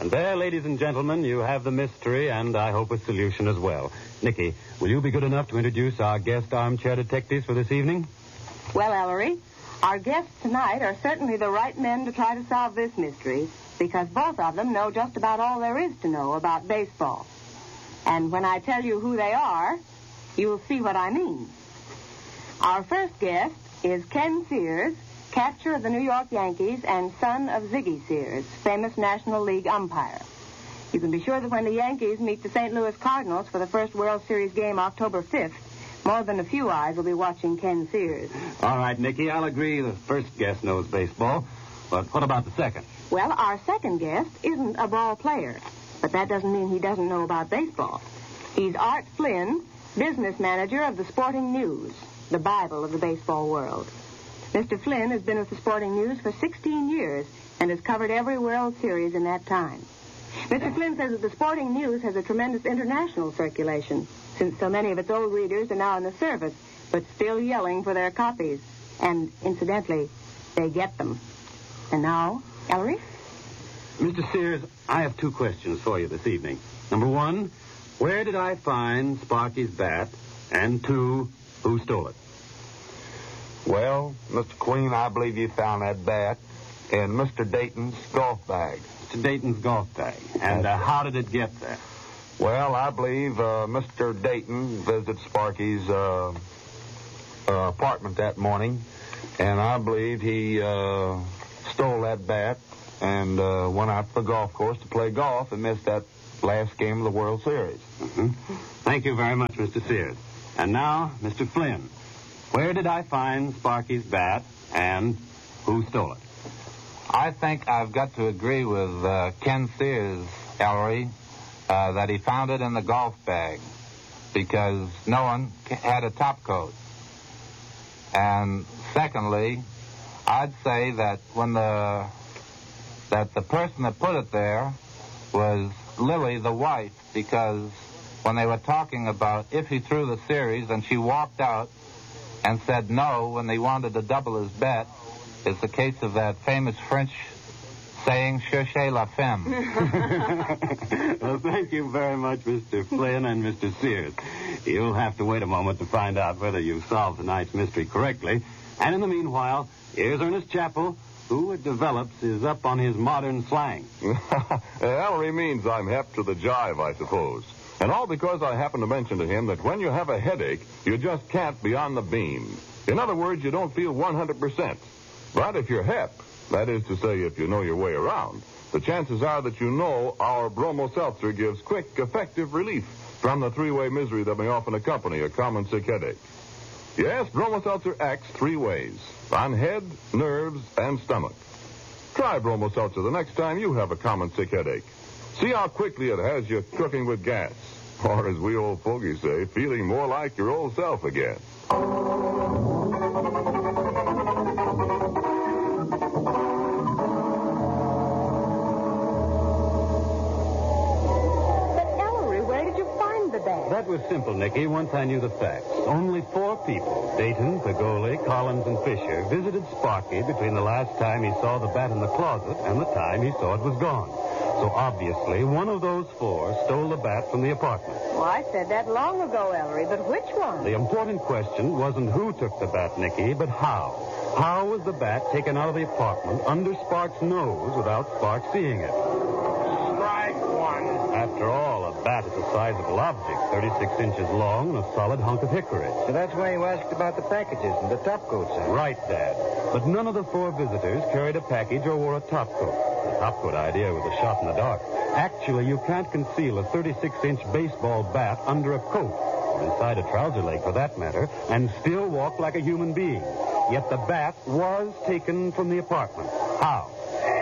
And there, ladies and gentlemen, you have the mystery and, I hope, a solution as well. Nicky, will you be good enough to introduce our guest armchair detectives for this evening? Well, Ellery, our guests tonight are certainly the right men to try to solve this mystery, because both of them know just about all there is to know about baseball. And when I tell you who they are, you'll see what I mean. Our first guest is Ken Sears, catcher of the New York Yankees and son of Ziggy Sears, famous National League umpire. You can be sure that when the Yankees meet the St. Louis Cardinals for the first World Series game October 5th, more than a few eyes will be watching Ken Sears. All right, Nicky, I'll agree the first guest knows baseball. But what about the second? Well, our second guest isn't a ball player, but that doesn't mean he doesn't know about baseball. He's Art Flynn, business manager of the Sporting News, the Bible of the baseball world. Mr. Flynn has been with the Sporting News for 16 years and has covered every World Series in that time. Mr. Flynn says that the Sporting News has a tremendous international circulation, since so many of its old readers are now in the service, but still yelling for their copies. And, incidentally, they get them. And now, Ellery? Mr. Sears, I have two questions for you this evening. Number one, where did I find Sparky's bat? And two, who stole it? Well, Mr. Queen, I believe you found that bat in Mr. Dayton's golf bag. Mr. Dayton's golf bag. And how did it get there? Well, I believe Mr. Dayton visited Sparky's apartment that morning, and I believe he stole that bat and went out to the golf course to play golf and missed that last game of the World Series. Mm-hmm. Thank you very much, Mr. Sears. And now, Mr. Flynn, where did I find Sparky's bat and who stole it? I think I've got to agree with Ken Sears, Ellery, that he found it in the golf bag because no one had a top coat. And secondly, I'd say that the person that put it there was Lily, the wife, because when they were talking about if he threw the series and she walked out and said no when they wanted to double his bet, it's the case of that famous French saying, cherchez la femme. Well, thank you very much, Mr. Flynn and Mr. Sears. You'll have to wait a moment to find out whether you've solved tonight's mystery correctly. And in the meanwhile, here's Ernest Chappell, who, it develops, is up on his modern slang. Ellery means I'm hep to the jive, I suppose. And all because I happened to mention to him that when you have a headache, you just can't be on the beam. In other words, you don't feel 100%. But if you're hep, that is to say, if you know your way around, the chances are that you know our Bromo Seltzer gives quick, effective relief from the three-way misery that may often accompany a common sick headache. Yes, Bromo Seltzer acts three ways, on head, nerves, and stomach. Try Bromo Seltzer the next time you have a common sick headache. See how quickly it has you cooking with gas. Or, as we old fogies say, feeling more like your old self again. That was simple, Nicky, once I knew the facts. Only 4 people, Dayton, Pagoli, Collins, and Fisher, visited Sparky between the last time he saw the bat in the closet and the time he saw it was gone. So obviously, one of those 4 stole the bat from the apartment. Well, I said that long ago, Ellery, but which one? The important question wasn't who took the bat, Nicky, but how. How was the bat taken out of the apartment under Sparks' nose without Sparks seeing it? Strike one. After all, a bat is a sizable object, 36 inches long and a solid hunk of hickory. So that's why you asked about the packages and the top coats, eh? Right, Dad. But none of the 4 visitors carried a package or wore a top coat. The top coat idea was a shot in the dark. Actually, you can't conceal a 36-inch baseball bat under a coat, or inside a trouser leg for that matter, and still walk like a human being. Yet the bat was taken from the apartment. How?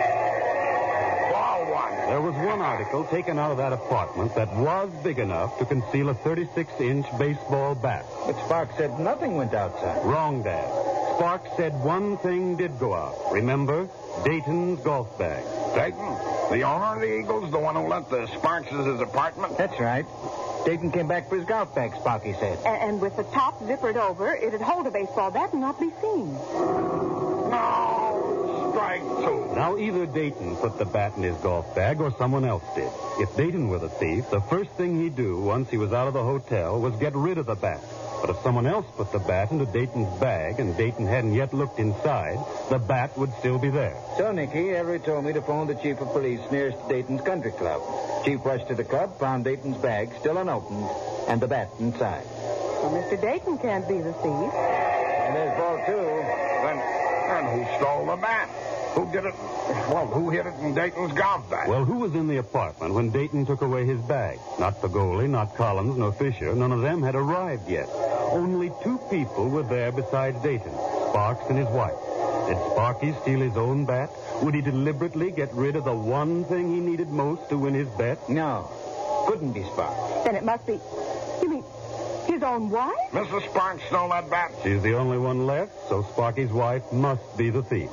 There was one article taken out of that apartment that was big enough to conceal a 36-inch baseball bat. But Sparks said nothing went outside. Wrong, Dad. Sparks said one thing did go out. Remember? Dayton's golf bag. Dayton? The owner of the Eagles? The one who lent the Sparks' his apartment? That's right. Dayton came back for his golf bag, Sparky said. And with the top zippered over, it'd hold a baseball bat and not be seen. No! strike two. Now, either Dayton put the bat in his golf bag or someone else did. If Dayton were the thief, the first thing he'd do once he was out of the hotel was get rid of the bat. But if someone else put the bat into Dayton's bag and Dayton hadn't yet looked inside, the bat would still be there. So, Nicky, Ellery told me to phone the chief of police nearest to Dayton's country club. Chief rushed to the club, found Dayton's bag still unopened, and the bat inside. Well, Mr. Dayton can't be the thief. And there's ball, too. Then who stole the bat? Who did it? Well, who hid it in Dayton's golf bag? Well, who was in the apartment when Dayton took away his bag? Not Pagoli, not Collins, nor Fisher. None of them had arrived yet. Only two people were there besides Dayton, Sparks and his wife. Did Sparky steal his own bat? Would he deliberately get rid of the one thing he needed most to win his bet? No. Couldn't be Sparks. Then it must be... You mean his own wife? Mrs. Sparks stole that bat. She's the only one left, so Sparky's wife must be the thief.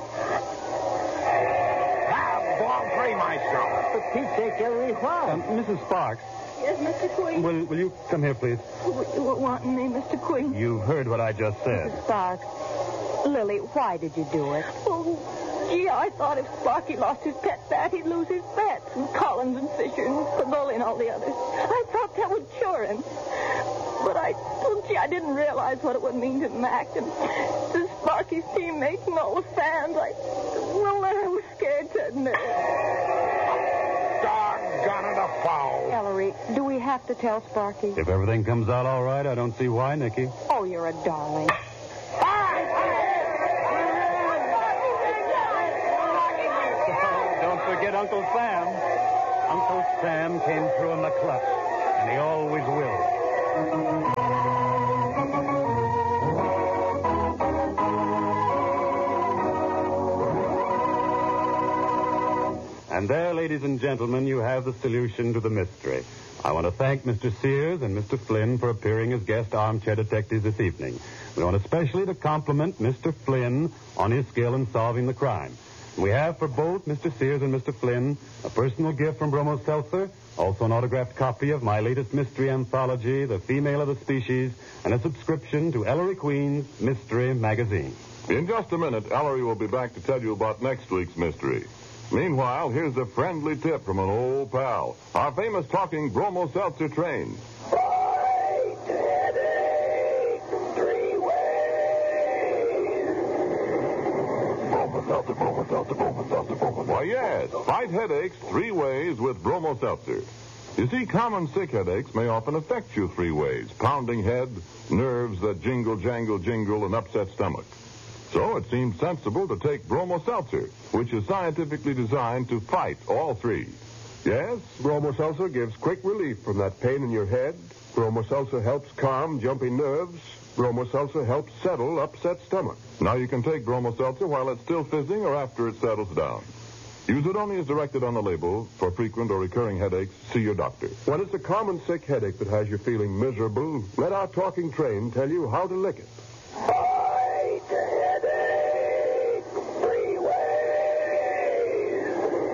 Ball three, Maestro. For Pete's sake, Ellery, why? Mrs. Sparks, Yes, Mr. Queen. will you come here, please? You were wanting me, Mr. Queen. You heard what I just said. Mrs. Sparks. Lily, why did you do it? Oh, gee, I thought if Sparky lost his pet bat, he'd lose his bets. And Collins and Fisher and Pagoli and all the others. I thought that would cure him. But I didn't realize what it would mean to Mac and to Sparky's teammates and all the fans. I was scared to admit it. Doggone it, a foul. Ellery, do we have to tell Sparky? If everything comes out all right, I don't see why, Nicky. Oh, you're a darling. Don't forget Uncle Sam. Uncle Sam came through in the clutch, and he always will. And there, ladies and gentlemen, you have the solution to the mystery. I want to thank Mr. Sears and Mr. Flynn for appearing as guest armchair detectives this evening. We want especially to compliment Mr. Flynn on his skill in solving the crime. We have for both Mr. Sears and Mr. Flynn a personal gift from Bromo Seltzer, also an autographed copy of my latest mystery anthology, The Female of the Species, and a subscription to Ellery Queen's Mystery Magazine. In just a minute, Ellery will be back to tell you about next week's mystery. Meanwhile, here's a friendly tip from an old pal, our famous talking Bromo Seltzer train. Fight headache 3 ways. Bromo Seltzer, Bromo Seltzer, Bromo Seltzer, Bromo Seltzer. Why, yes, fight headaches 3 ways with Bromo Seltzer. You see, common sick headaches may often affect you 3 ways. Pounding head, nerves that jingle, jangle, jingle, and upset stomach. So it seems sensible to take Bromo Seltzer, which is scientifically designed to fight all 3. Yes, Bromo Seltzer gives quick relief from that pain in your head. Bromo Seltzer helps calm jumpy nerves. Bromo Seltzer helps settle upset stomach. Now you can take Bromo Seltzer while it's still fizzing or after it settles down. Use it only as directed on the label. For frequent or recurring headaches, see your doctor. When it's a common sick headache that has you feeling miserable, let our talking train tell you how to lick it. Fight headache 3 ways.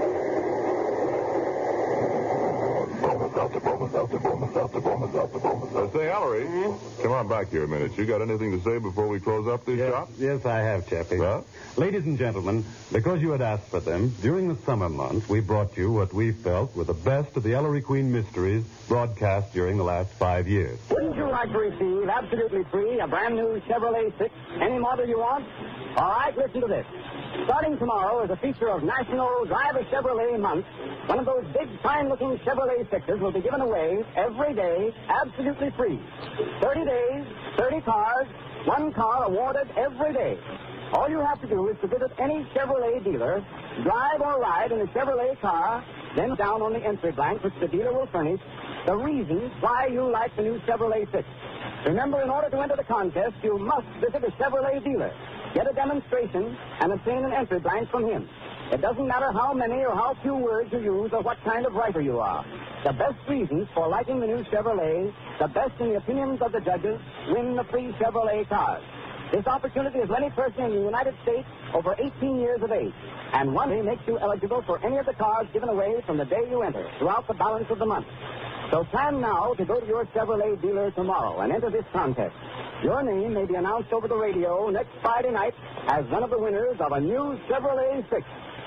Bromo Seltzer, Bromo Seltzer, Bromo Seltzer, Bromo Seltzer, Bromo Seltzer. Say, Ellery, come on back here a minute. You got anything to say before we close up this shop? Yes, I have, Chappie. Well? Ladies and gentlemen, because you had asked for them, during the summer months, we brought you what we felt were the best of the Ellery Queen mysteries broadcast during the last 5 years. Wouldn't you like to receive absolutely free a brand new Chevrolet 6, any model you want? All right, listen to this. Starting tomorrow is a feature of National Drive a Chevrolet Month. One of those big, fine-looking Chevrolet 6s will be given away every day, absolutely free. 30 days, 30 cars, 1 car awarded every day. All you have to do is to visit any Chevrolet dealer, drive or ride in a Chevrolet car, then down on the entry blank, which the dealer will furnish, the reasons why you like the new Chevrolet 6. Remember, in order to enter the contest, you must visit a Chevrolet dealer. Get a demonstration and obtain an entry blank from him. It doesn't matter how many or how few words you use or what kind of writer you are. The best reasons for liking the new Chevrolet, the best in the opinions of the judges, win the free Chevrolet cars. This opportunity is for any person in the United States over 18 years of age. And one day makes you eligible for any of the cars given away from the day you enter throughout the balance of the month. So plan now to go to your Chevrolet dealer tomorrow and enter this contest. your name may be announced over the radio next Friday night as one of the winners of a new Chevrolet 6.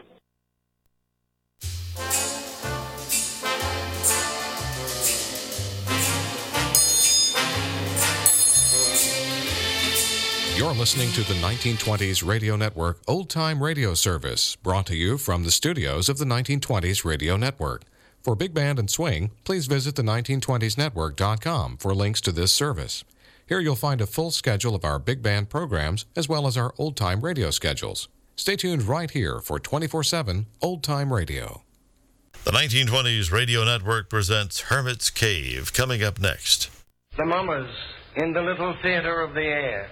You're listening to the 1920s Radio Network Old Time Radio Service, brought to you from the studios of the 1920s Radio Network. For Big Band and Swing, please visit the1920snetwork.com for links to this service. Here you'll find a full schedule of our big band programs as well as our old-time radio schedules. Stay tuned right here for 24/7 old-time radio. The 1920s Radio Network presents Hermit's Cave, coming up next. The Mummers in the Little Theater of the Air.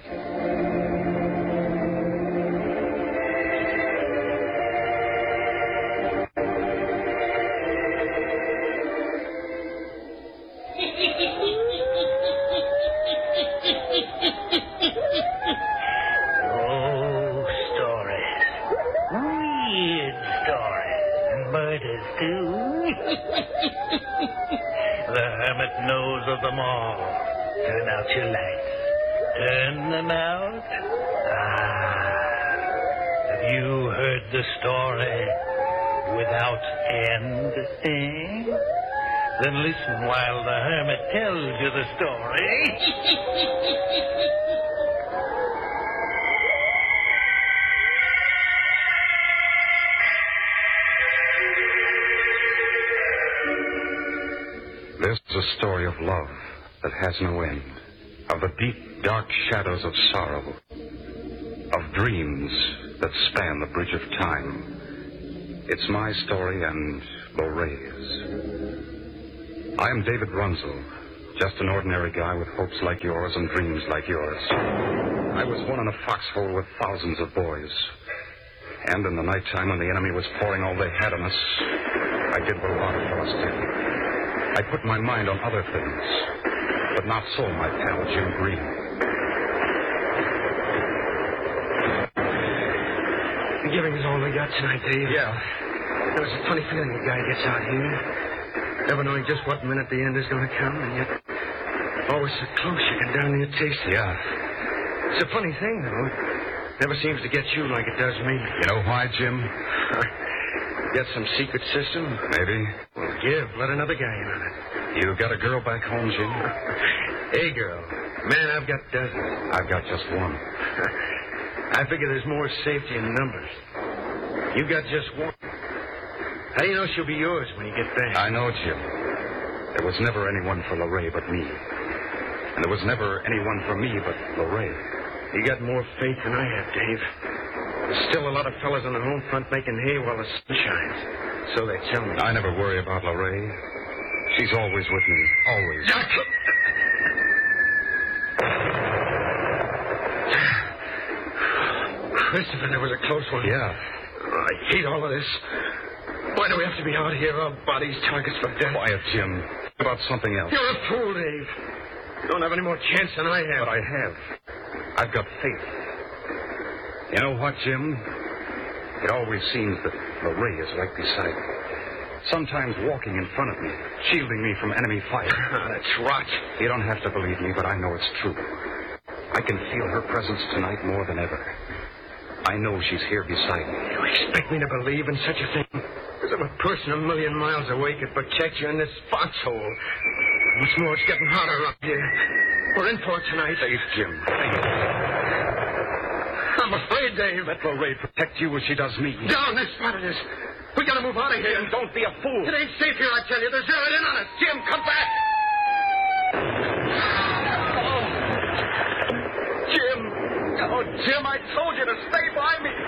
Oh, stories. Weird stories. And murders, too. The Hermit knows of them all. Turn out your lights. Turn them out. Have you heard the story without end, eh? Then listen while the Hermit tells you the story. This is a story of love that has no end, of the deep, dark shadows of sorrow, of dreams that span the bridge of time. It's my story and Lorraine's. I am David Runzel, just an ordinary guy with hopes like yours and dreams like yours. I was one in a foxhole with thousands of boys. And in the nighttime when the enemy was pouring all they had on us, I did what a lot of fellas did. I put my mind on other things. But not so, my pal, Jim Green. The giving is all we got tonight, Dave. Yeah. There's a funny feeling a guy gets out here, never knowing just what minute the end is going to come, and yet always so close you can darn near taste it. Yeah. It's a funny thing, though. It never seems to get you like it does me. You know why, Jim? Got some secret system? Maybe. Well, let another guy in on it. You got a girl back home, Jim? A girl. Man, I've got dozens. I've got just one. I figure there's more safety in numbers. You got just one. How do you know she'll be yours when you get back? I know, Jim. There was never anyone for Lorraine but me. And there was never anyone for me but Lorraine. You got more faith than I have, Dave. There's still a lot of fellas on the home front making hay while the sun shines. So they tell me. I never worry about Lorraine. She's always with me. Always. Christopher, that was a close one. Yeah. Oh, I hate all of this. Why do we have to be out here, our bodies targets for death? Quiet, Jim. About something else. You're a fool, Dave. You don't have any more chance than I have. But I have. I've got faith. You know what, Jim? It always seems that Lorraine is right beside me. Sometimes walking in front of me, shielding me from enemy fire. That's rot. You don't have to believe me, but I know it's true. I can feel her presence tonight more than ever. I know she's here beside me. You expect me to believe in such a thing? As if a person a million miles away could protect you in this foxhole. What's more, it's getting hotter up here. We're in for it tonight. Safe, Jim. Safe. I'm afraid, Dave. Let Lorraine protect you as she does me. Down, this spot it is. We gotta move out of here. Jim, don't be a fool. It ain't safe here, I tell you. They're zeroed in on us. Jim, come back. Oh, Jim, I told you to stay by me.